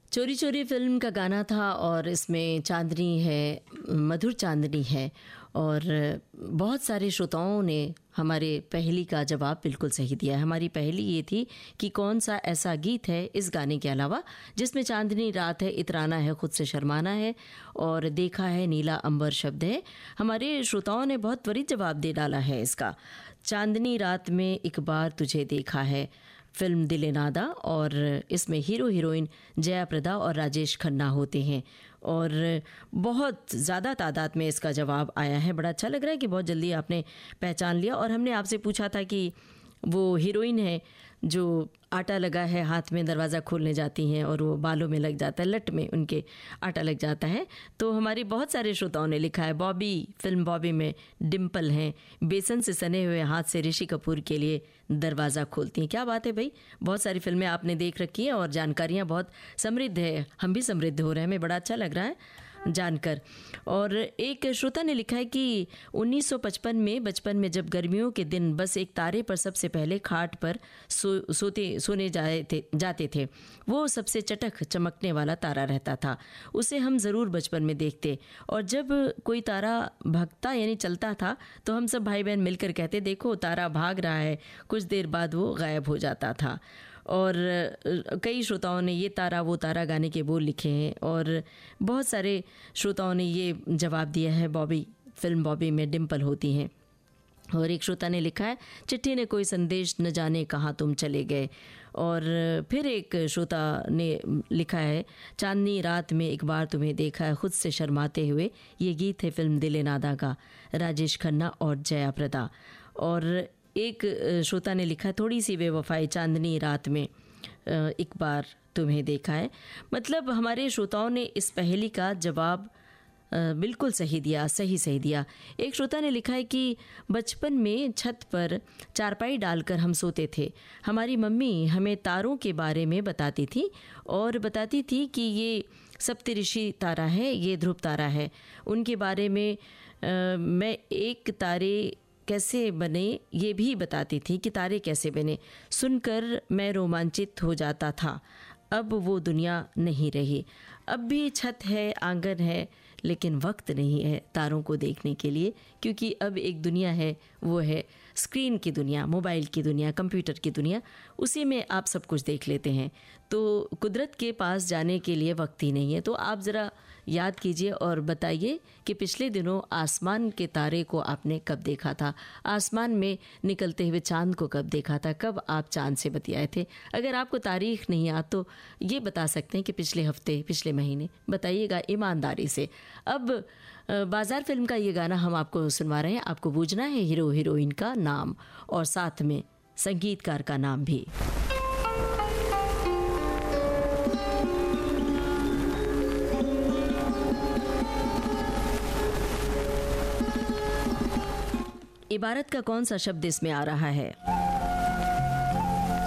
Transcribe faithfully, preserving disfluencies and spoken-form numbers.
चोरी चोरी फिल्म का गाना था और इसमें चांदनी है, मधुर चांदनी है। और बहुत सारे श्रोताओं ने हमारे पहेली का जवाब बिल्कुल सही दिया है। हमारी पहेली ये थी कि कौन सा ऐसा गीत है इस गाने के अलावा जिसमें चांदनी रात है, इतराना है, खुद से शर्माना है और देखा है नीला अंबर शब्द है। हमारे श्रोताओं ने बहुत त्वरित जवाब दे डाला है इसका। चांदनी रात में एक बार तुझे देखा है, फिल्म दिल नादा, और इसमें हीरो हीरोइन जया प्रदा और राजेश खन्ना होते हैं। और बहुत ज़्यादा तादाद में इसका जवाब आया है। बड़ा अच्छा लग रहा है कि बहुत जल्दी आपने पहचान लिया। और हमने आपसे पूछा था कि वो हीरोइन है जो आटा लगा है हाथ में, दरवाज़ा खोलने जाती हैं और वो बालों में लग जाता है, लट में उनके आटा लग जाता है। तो हमारे बहुत सारे श्रोताओं ने लिखा है बॉबी, फिल्म बॉबी में डिम्पल हैं, बेसन से सने हुए हाथ से ऋषि कपूर के लिए दरवाज़ा खोलती हैं। क्या बात है भाई, बहुत सारी फिल्में आपने देख रखी हैं और जानकारियाँ बहुत समृद्ध है। हम भी समृद्ध हो रहे हैं, हमें बड़ा अच्छा लग रहा है जानकर। और एक श्रोता ने लिखा है कि उन्नीस सौ पचपन में बचपन में जब गर्मियों के दिन बस एक तारे पर सबसे पहले खाट पर सो सोते सोने जाए थे जाते थे, वो सबसे चटक चमकने वाला तारा रहता था। उसे हम ज़रूर बचपन में देखते और जब कोई तारा भागता यानी चलता था तो हम सब भाई बहन मिलकर कहते देखो तारा भाग रहा है। कुछ देर बाद वो गायब हो जाता था। और कई श्रोताओं ने ये तारा वो तारा गाने के बोल लिखे हैं और बहुत सारे श्रोताओं ने ये जवाब दिया है बॉबी, फिल्म बॉबी में डिम्पल होती हैं। और एक श्रोता ने लिखा है चिट्ठी ने कोई संदेश न जाने कहाँ तुम चले गए। और फिर एक श्रोता ने लिखा है चांदनी रात में एक बार तुम्हें देखा है, खुद से शर्माते हुए। ये गीत है फिल्म दिल नादा का, राजेश खन्ना और जया प्रदा। और एक श्रोता ने लिखा थोड़ी सी बेवफाई, चांदनी रात में एक बार तुम्हें देखा है। मतलब हमारे श्रोताओं ने इस पहेली का जवाब बिल्कुल सही दिया, सही सही दिया। एक श्रोता ने लिखा है कि बचपन में छत पर चारपाई डालकर हम सोते थे। हमारी मम्मी हमें तारों के बारे में बताती थी और बताती थी कि ये सप्तऋषि तारा है, ये ध्रुव तारा है। उनके बारे में आ, मैं एक तारे कैसे बने ये भी बताती थी कि तारे कैसे बने। सुनकर मैं रोमांचित हो जाता था। अब वो दुनिया नहीं रही। अब भी छत है, आंगन है, लेकिन वक्त नहीं है तारों को देखने के लिए, क्योंकि अब एक दुनिया है, वो है स्क्रीन की दुनिया, मोबाइल की दुनिया, कंप्यूटर की दुनिया। उसी में आप सब कुछ देख लेते हैं। तो कुदरत के पास जाने के लिए वक्त ही नहीं है। तो आप ज़रा याद कीजिए और बताइए कि पिछले दिनों आसमान के तारे को आपने कब देखा था, आसमान में निकलते हुए चांद को कब देखा था, कब आप चांद से बतियाए थे। अगर आपको तारीख नहीं याद तो ये बता सकते हैं कि पिछले हफ्ते, पिछले महीने, बताइएगा ईमानदारी से। अब बाजार फिल्म का ये गाना हम आपको सुनवा रहे हैं। आपको बूझना है हीरो हीरोइन का नाम और साथ में संगीतकार का नाम भी। इबारत का कौन सा शब्द इसमें आ रहा है?